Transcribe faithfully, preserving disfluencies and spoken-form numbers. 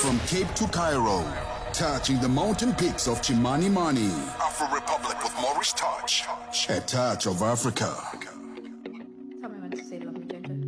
From Cape to Cairo, touching the mountain peaks of Chimanimani. Afro Republic with Maurice Touch. A touch of Africa. Tell me when to say love me, Jojo.